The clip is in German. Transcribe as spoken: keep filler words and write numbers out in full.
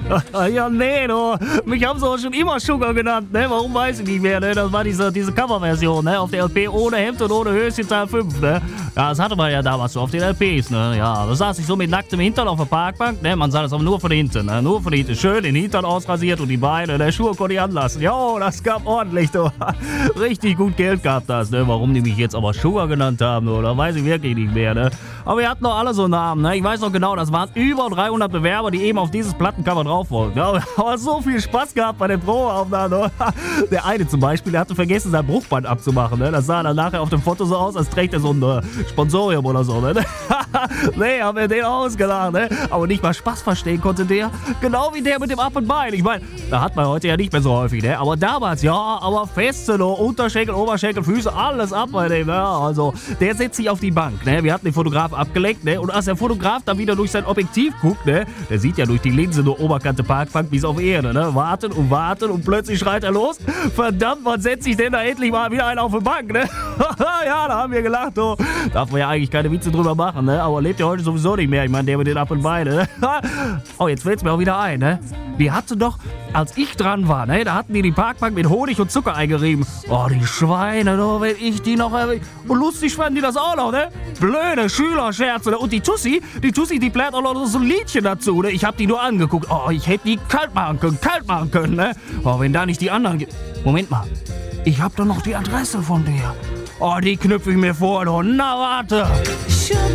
Ja, nee, du. Mich haben sie auch schon immer Sugar genannt, ne? Warum weiß ich nicht mehr, ne? Das war diese, diese Coverversion, ne? Auf der L P ohne Hemd und ohne Höschen Teil fünf, ne? Ja, das hatte man ja damals so auf den L Ps, ne? Ja, da saß ich so mit nacktem Hintern auf der Parkbank, ne? Man sah das aber nur von hinten, ne? Nur von hinten. Schön den Hintern ausrasiert und die Beine, ne? Schuhe konnte ich anlassen. Jo, das gab ordentlich, du. Richtig gut Geld gab das, ne? Warum die mich jetzt aber Sugar genannt haben, oder? Weiß ich wirklich nicht mehr, ne? Aber wir hatten doch alle so Namen, ne? Ich weiß noch genau, das waren über dreihundert Bewerber, die eben auf dieses Plattencover drauf wollten. Ja, aber so viel Spaß gehabt bei den Probeaufnahmen. Der eine zum Beispiel, der hatte vergessen, sein Bruchband abzumachen, ne? Das sah dann nachher auf dem Foto so aus, als trägt er so ein äh, Sponsorium oder so, ne? Nee, haben wir den ausgelacht, ne? Aber nicht mal Spaß verstehen konnte der. Genau wie der mit dem Up and Bein. Ich meine, da hat man heute ja nicht mehr so häufig, ne? Aber damals, ja, aber feste, no? Unterschenkel, Oberschenkel, Füße, alles ab bei dem, ne? Also, der setzt sich auf die Bank, ne? Wir hatten den Fotograf abgelenkt, ne? Und als der Fotograf dann wieder durch sein Objektiv guckt, ne? Der sieht ja durch die Linse nur Oberkante Parkbank bis auf Erde, ne? Warten und warten und plötzlich schreit er los. Verdammt, wann setzt sich denn da endlich mal wieder einer auf die Bank, ne? Ja, da haben wir gelacht, du. Darf man ja eigentlich keine Witze drüber machen, ne? Aber lebt ja heute sowieso nicht mehr. Ich meine, der mit den Up and Beinen, ne? Oh, jetzt fällt's mir auch wieder ein, ne? Die hatte doch, als ich dran war, ne? Da hatten die die Parkbank mit Honig und Zucker eingerieben. Oh, die Schweine, du, wenn ich die noch... Und lustig fanden die das auch noch, ne? Blöde Schülerscherze, ne? Und die Tussi, die Tussi, die plärt auch noch so ein Liedchen dazu, ne? Ich hab die nur angeguckt. Oh, ich hätte die kalt machen können, kalt machen können, ne? Oh, wenn da nicht die anderen... Ge- Moment mal, ich hab doch noch die Adresse von der. Oh, die knüpfe ich mir vor, du. Na, warte. Sugar.